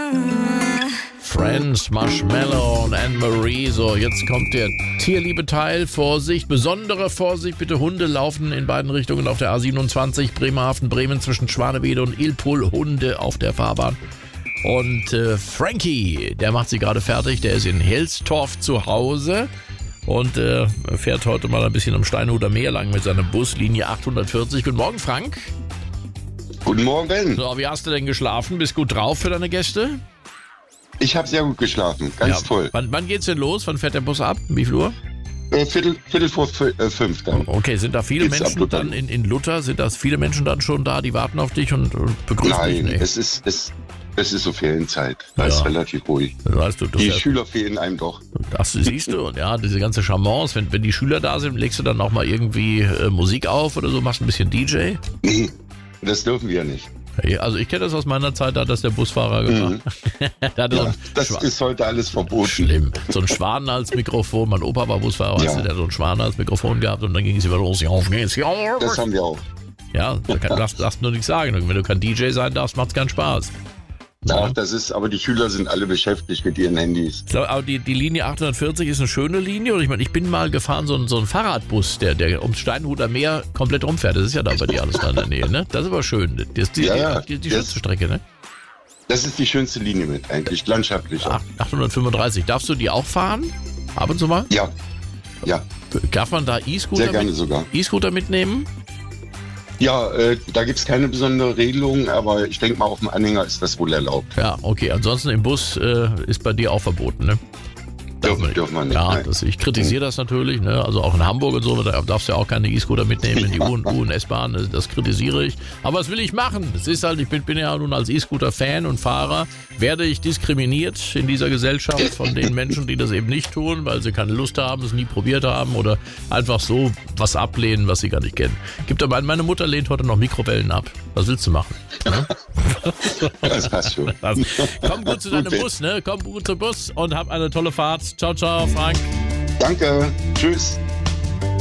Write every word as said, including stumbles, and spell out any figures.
Friends, Marshmallow und Anne-Marie. So, jetzt kommt der Tierliebe-Teil. Vorsicht, besondere Vorsicht. Bitte, Hunde laufen in beiden Richtungen auf der A siebenundzwanzig. Bremerhaven, Bremen zwischen Schwanewede und Ilpul. Hunde auf der Fahrbahn. Und äh, Frankie, der macht sie gerade fertig. Der ist in Helstorf zu Hause und äh, fährt heute mal ein bisschen am Steinhuder Meer lang mit seiner Buslinie achthundertvierzig. Guten Morgen, Frank. Guten Morgen, Ben. So, wie hast du denn geschlafen? Bist gut drauf für deine Gäste? Ich habe sehr gut geschlafen, ganz ja, toll. Wann, wann geht's denn los? Wann fährt der Bus ab? Wie viel Uhr? Äh, Viertel, Viertel vor äh, fünf dann. Okay, sind da viele Geht's Menschen ab, dann in, in Luther? Sind das viele Menschen dann schon da, die warten auf dich und, und begrüßen dich? Nein, Nee. es ist es, es ist so Ferienzeit. Da Ja. ist relativ ruhig. Das heißt, du, du Die fährst- Schüler fehlen einem doch. Das siehst du, und ja, diese ganze Charmance, wenn, wenn die Schüler da sind, legst du dann auch mal irgendwie äh, Musik auf oder so, machst ein bisschen D J? Nee, das dürfen wir nicht. Ja, also ich kenne das aus meiner Zeit, da hat das der Busfahrer gemacht. Der hatte so Ja, ein das Schwa- ist heute alles verboten. Schlimm. So ein Schwan als Mikrofon, mein Opa war Busfahrer, weißt Ja. du, der hat so ein Schwan als Mikrofon gehabt und dann ging es über los. Auf geht's. Das haben wir auch. Ja, da kann, darfst, darfst nur nichts sagen. Wenn du kein D J sein darfst, macht's keinen Spaß. Ja, das ist, aber die Schüler sind alle beschäftigt mit ihren Handys. Ich glaube, aber die, die Linie achthundertvierzig ist eine schöne Linie. Und ich meine, ich bin mal gefahren, so ein, so ein Fahrradbus, der, der ums Steinhuder Meer komplett rumfährt. Das ist ja da bei dir alles da in der Nähe, ne? Das ist aber schön. Das ist die, Ja, ja. die, die, die Das- schönste Strecke, ne? Das ist die schönste Linie mit, eigentlich, landschaftlich. Ach, achthundertfünfunddreißig. Darfst du die auch fahren? Ab und zu mal? Ja, ja, Darf man da E-Scooter, sehr gerne mit, sogar. E-Scooter mitnehmen? Ja, äh, da gibt's keine besondere Regelung, aber ich denke mal, auf dem Anhänger ist das wohl erlaubt. Ja, okay. Ansonsten im Bus äh, ist bei dir auch verboten, ne? Darf Dürfen, dürfen wir nicht. Ja, nein. das, ich kritisiere das natürlich, ne? Also auch in Hamburg und so, da darfst du ja auch keine E-Scooter mitnehmen in die U- U- und S-Bahn, das, das kritisiere ich. Aber was will ich machen? Es ist halt, ich bin, bin ja nun als E-Scooter-Fan und Fahrer, werde ich diskriminiert in dieser Gesellschaft von den Menschen, die das eben nicht tun, weil sie keine Lust haben, es nie probiert haben oder einfach so was ablehnen, was sie gar nicht kennen. Gibt aber, meine Mutter lehnt heute noch Mikrowellen ab. Was willst du machen? Ne? Das passt schon. Das, komm gut zu deinem Gut, Bus, ne? Komm gut zum Bus und hab eine tolle Fahrt. Ciao, ciao, Frank. Danke. Tschüss.